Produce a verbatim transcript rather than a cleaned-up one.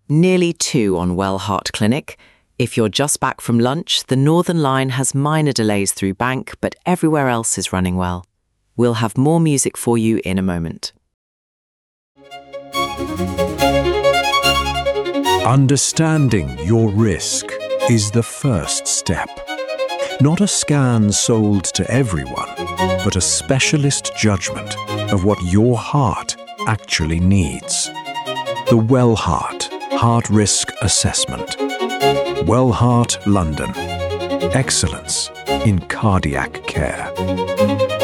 Nearly two on Wellheart Clinic. If you're just back from lunch, the Northern Line has minor delays through Bank, but everywhere else is running well. We'll have more music for you in a moment. Understanding your risk is the first step. Not a scan sold to everyone, but a specialist judgment of what your heart actually needs. The Wellheart Heart Risk Assessment. Wellheart London. Excellence in cardiac care.